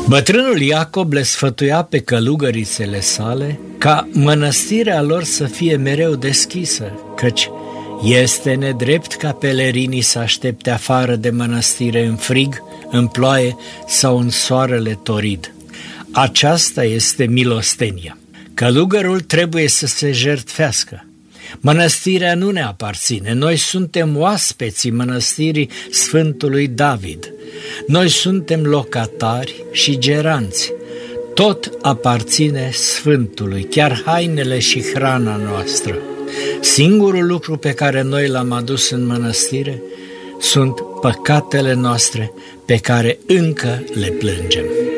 Bătrânul Iacob le sfătuia pe călugărițele sale ca mănăstirea lor să fie mereu deschisă, căci este nedrept ca pelerinii să aștepte afară de mănăstire în frig, în ploaie sau în soarele torid. Aceasta este milostenia. Călugărul trebuie să se jertfească. Mănăstirea nu ne aparține, noi suntem oaspeții mănăstirii Sfântului David. Noi suntem locatari și geranți. Tot aparține Sfântului, chiar hainele și hrana noastră. Singurul lucru pe care noi l-am adus în mănăstire sunt păcatele noastre pe care încă le plângem.